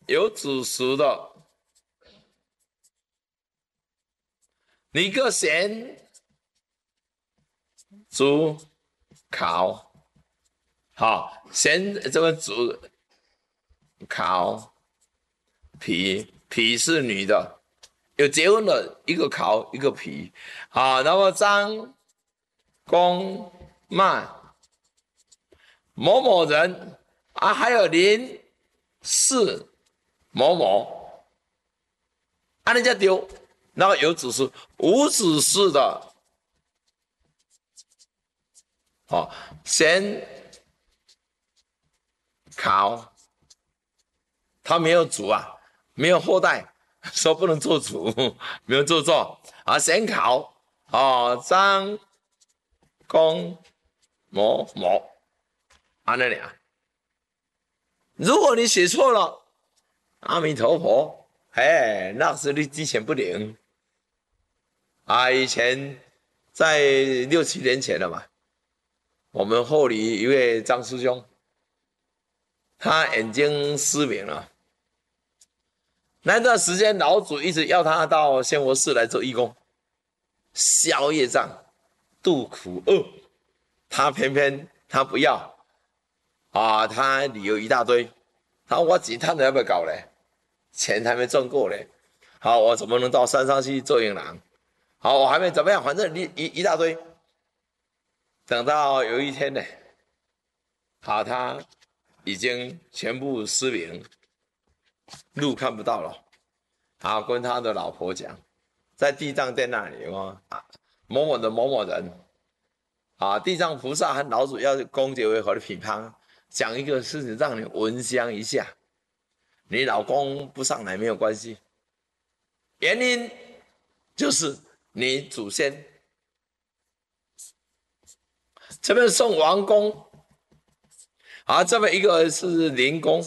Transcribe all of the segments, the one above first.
有子时的，你个咸猪烤，好，咸这个猪烤皮是女的，有结婚的一个烤一个皮，好，那么张公骂某某人啊，还有林氏某某，按人家丢，然后有子嗣，无子嗣的，好，先考，他没有主啊，没有后代，说不能做主，没有做作啊，先考哦，张公某某，按那俩。如果你写错了，阿弥陀佛，哎，那是你记钱不灵啊！以前在6、7年前了嘛，我们后里一位张师兄，他眼睛失明了。那段时间，老祖一直要他到仙佛寺来做义工，消业障、度苦厄，他偏偏他不要啊！他理由一大堆，他说我钱赚了要不要搞嘞？钱还没赚够嘞，好，我怎么能到山上去做银行？好，我还没怎么样，反正一大堆。等到有一天呢，好，他已经全部失明，路看不到了。好，跟他的老婆讲，在地藏殿那里某某的某某人，啊，地藏菩萨和老祖要恭结为合的品旁，讲一个事情让你闻香一下。你老公不上来没有关系，原因就是你祖先。这边送王公，啊，这边一个是灵公，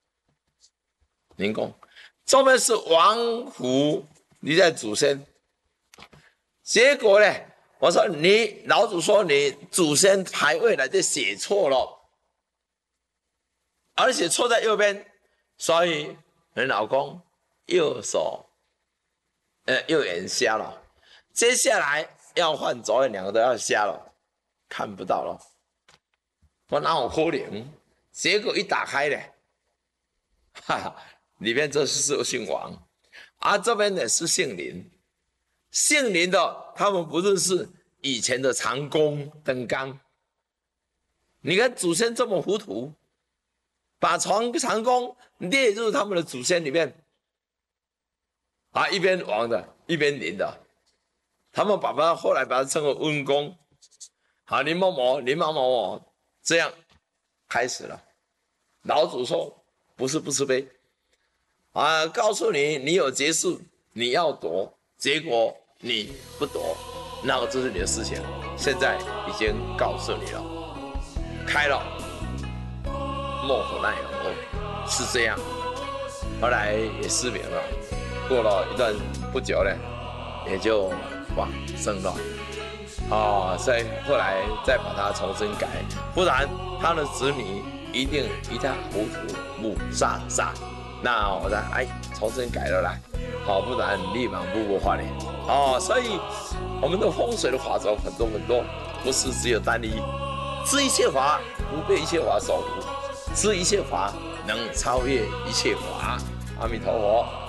这边是王虎，你在祖先。结果呢，我说你老祖说你祖先牌位来就写错了，而且错在右边。所以你老公右手右眼瞎了，接下来要换左眼，两个都要瞎了，看不到了。我哪有可能？结果一打开呢，哈哈，里面这是姓王，啊这边呢是姓林，姓林的他们不认识以前的长公登纲。你看祖先这么糊涂，把长公列入他们的祖先里面，啊，一边王的，一边林的，他们后来把它称为温公，好，林某某，这样开始了。老祖说不是不慈悲啊，告诉你你有结束，你要夺，结果你不夺，那个就是你的事情。现在已经告诉你了，开了，莫可奈何，是这样。后来也失明了，过了一段不久呢，也就往生了。所以后来再把它重新改，不然他的子女一定一塌糊涂，母煞煞。那我再重新改了啦，好，不然立马步步花脸。所以我们的风水的法则很多，不是只有单一。知一切法，不被一切法所无；知一切法，能超越一切法。阿弥陀佛。